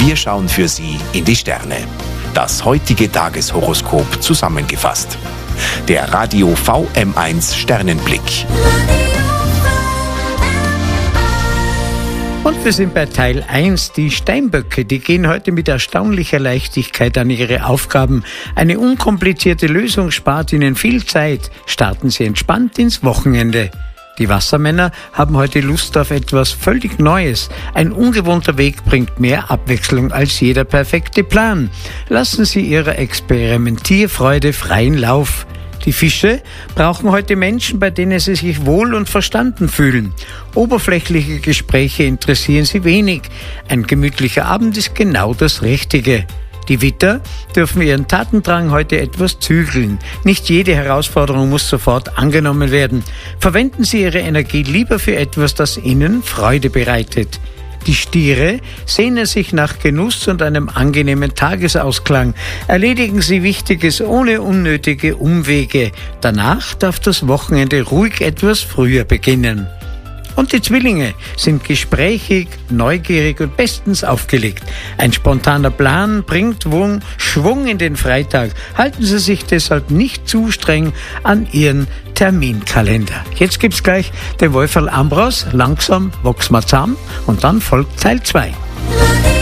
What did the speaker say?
Wir schauen für Sie in die Sterne. Das heutige Tageshoroskop zusammengefasst. Der Radio VM1 Sternenblick. Und wir sind bei Teil 1. Die Steinböcke, die gehen heute mit erstaunlicher Leichtigkeit an ihre Aufgaben. Eine unkomplizierte Lösung spart ihnen viel Zeit. Starten Sie entspannt ins Wochenende. Die Wassermänner haben heute Lust auf etwas völlig Neues. Ein ungewohnter Weg bringt mehr Abwechslung als jeder perfekte Plan. Lassen Sie Ihrer Experimentierfreude freien Lauf. Die Fische brauchen heute Menschen, bei denen sie sich wohl und verstanden fühlen. Oberflächliche Gespräche interessieren sie wenig. Ein gemütlicher Abend ist genau das Richtige. Die Widder dürfen ihren Tatendrang heute etwas zügeln. Nicht jede Herausforderung muss sofort angenommen werden. Verwenden Sie Ihre Energie lieber für etwas, das Ihnen Freude bereitet. Die Stiere sehnen sich nach Genuss und einem angenehmen Tagesausklang. Erledigen Sie Wichtiges ohne unnötige Umwege. Danach darf das Wochenende ruhig etwas früher beginnen. Und die Zwillinge sind gesprächig, neugierig und bestens aufgelegt. Ein spontaner Plan bringt Schwung in den Freitag. Halten Sie sich deshalb nicht zu streng an Ihren Terminkalender. Jetzt gibt's gleich den Wolferl Ambros, langsam wachsen wir zusammen und dann folgt Teil 2.